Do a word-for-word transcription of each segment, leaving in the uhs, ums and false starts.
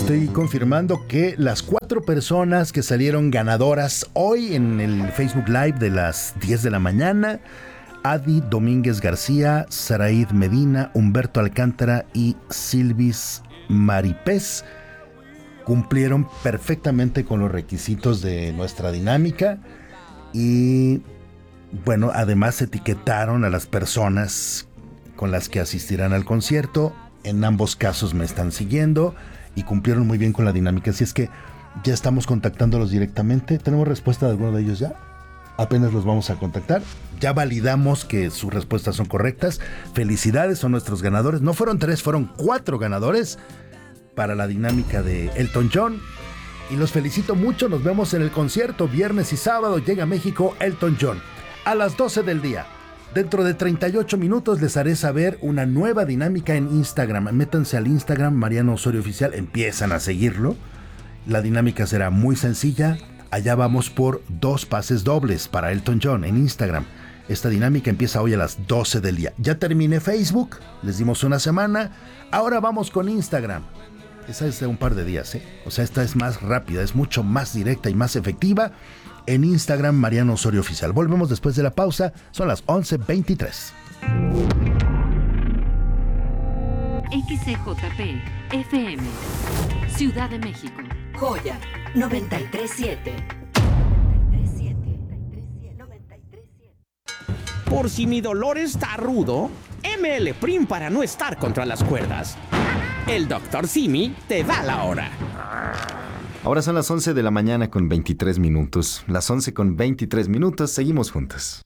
estoy confirmando que las cuatro personas que salieron ganadoras hoy en el Facebook Live de las diez de la mañana, Adi Domínguez García, Saraid Medina, Humberto Alcántara y Silvis Maripés, cumplieron perfectamente con los requisitos de nuestra dinámica y, bueno, además etiquetaron a las personas con las que asistirán al concierto. En ambos casos me están siguiendo y cumplieron muy bien con la dinámica, así es que ya estamos contactándolos directamente. ¿Tenemos respuesta de alguno de ellos ya? Apenas los vamos a contactar. Ya validamos que sus respuestas son correctas. Felicidades, son nuestros ganadores. No fueron tres, fueron cuatro ganadores para la dinámica de Elton John. Y los felicito mucho. Nos vemos en el concierto viernes y sábado. Llega a México Elton John a las doce del día. Dentro de treinta y ocho minutos les haré saber una nueva dinámica en Instagram. Métanse al Instagram Mariano Osorio Oficial, empiezan a seguirlo. La dinámica será muy sencilla. Allá vamos por dos pases dobles para Elton John en Instagram. Esta dinámica empieza hoy a las doce del día. Ya terminé Facebook, les dimos una semana. Ahora vamos con Instagram. Esa es de un par de días, ¿eh? O sea, esta es más rápida, es mucho más directa y más efectiva. En Instagram, Mariano Osorio Oficial. Volvemos después de la pausa. Son las once veintitrés. X C J P F M Ciudad de México. Joya noventa y tres siete. Por si mi dolor está rudo, M L Prim para no estar contra las cuerdas. El doctor Simi te da la hora. Ahora son las once de la mañana con veintitrés minutos. Las once con veintitrés minutos, seguimos juntos.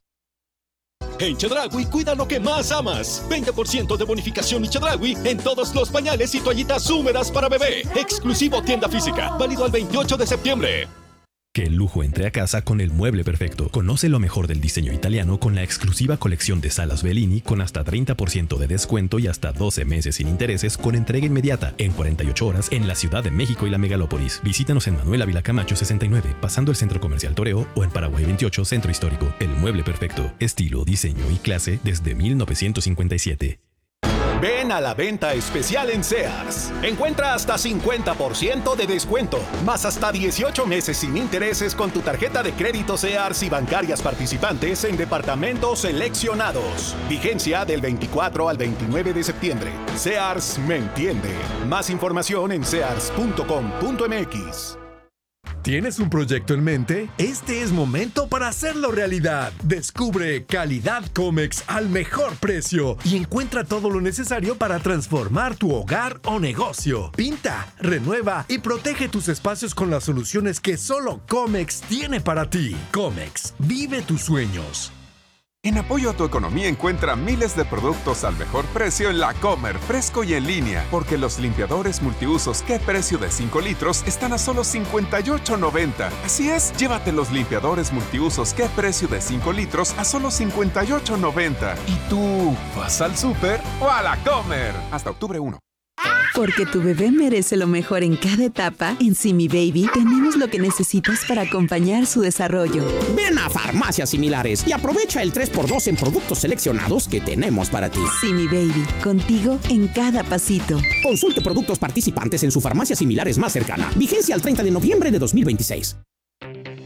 En Chedraui cuida lo que más amas. veinte por ciento de bonificación y Chedraui en todos los pañales y toallitas húmedas para bebé. Exclusivo tienda física. Válido al veintiocho de septiembre. Que el lujo entre a casa con el mueble perfecto. Conoce lo mejor del diseño italiano con la exclusiva colección de salas Bellini con hasta treinta por ciento de descuento y hasta doce meses sin intereses con entrega inmediata en cuarenta y ocho horas en la Ciudad de México y la Megalópolis. Visítanos en Manuel Ávila Camacho sesenta y nueve, pasando el Centro Comercial Toreo, o en Paraguay veintiocho, Centro Histórico. El mueble perfecto. Estilo, diseño y clase desde mil novecientos cincuenta y siete. Ven a la venta especial en Sears. Encuentra hasta cincuenta por ciento de descuento, más hasta dieciocho meses sin intereses con tu tarjeta de crédito Sears y bancarias participantes en departamentos seleccionados. Vigencia del veinticuatro al veintinueve de septiembre. Sears me entiende. Más información en sears punto com punto m x. ¿Tienes un proyecto en mente? Este es momento para hacerlo realidad. Descubre Calidad Comex al mejor precio y encuentra todo lo necesario para transformar tu hogar o negocio. Pinta, renueva y protege tus espacios con las soluciones que solo Comex tiene para ti. Comex, vive tus sueños. En apoyo a tu economía encuentra miles de productos al mejor precio en La Comer, fresco y en línea, porque los limpiadores multiusos ¿Qué precio de cinco litros? Están a solo cincuenta y ocho noventa. Así es, llévate los limpiadores multiusos ¿Qué precio de cinco litros? A solo cincuenta y ocho noventa. ¿Y tú vas al súper o a La Comer? Hasta octubre primero. Porque tu bebé merece lo mejor en cada etapa, en Simi Baby tenemos lo que necesitas para acompañar su desarrollo. Ven a Farmacias Similares y aprovecha el tres por dos en productos seleccionados que tenemos para ti. Simi Baby, contigo en cada pasito. Consulte productos participantes en su farmacia Similares más cercana. Vigencia al treinta de noviembre de dos mil veintiséis.